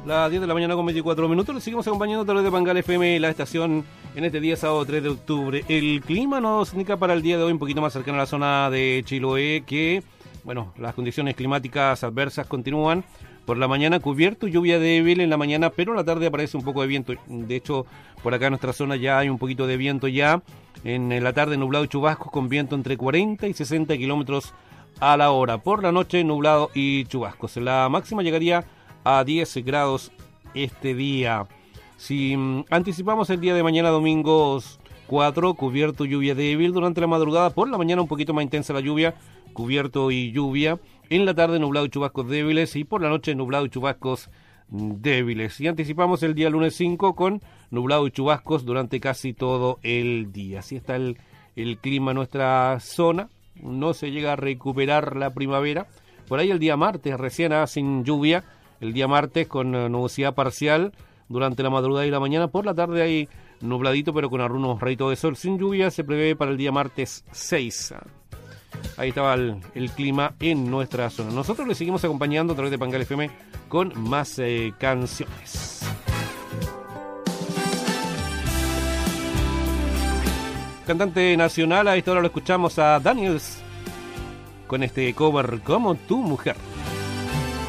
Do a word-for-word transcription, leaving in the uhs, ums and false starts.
Las diez de la mañana con veinticuatro minutos. Les seguimos acompañando a través de Pangal F M, la estación, en este día sábado tres de octubre. El clima nos indica para el día de hoy un poquito más cercano a la zona de Chiloé que, bueno, las condiciones climáticas adversas continúan. Por la mañana cubierto, lluvia débil en la mañana, pero en la tarde aparece un poco de viento. De hecho, por acá en nuestra zona ya hay un poquito de viento ya. En la tarde nublado y chubascos con viento entre cuarenta y sesenta kilómetros a la hora. Por la noche nublado y chubascos. La máxima llegaría a diez grados este día. Si mm, anticipamos el día de mañana, domingo cuatro, cubierto, lluvia débil durante la madrugada. Por la mañana un poquito más intensa la lluvia, cubierto y lluvia. En la tarde nublado y chubascos débiles y por la noche nublado y chubascos débiles. Y anticipamos el día lunes cinco con nublado y chubascos durante casi todo el día. Así está el, el clima en nuestra zona. No se llega a recuperar la primavera. Por ahí el día martes recién ah, sin lluvia. El día martes con uh, nubosidad parcial durante la madrugada y la mañana. Por la tarde hay nubladito pero con algunos rayitos de sol. Sin lluvia se prevé para el día martes seis. Ahí estaba el, el clima en nuestra zona. Nosotros le seguimos acompañando a través de Pangal F M con más eh, canciones. Cantante nacional, a esta hora lo escuchamos a Daniels con este cover Como tu mujer.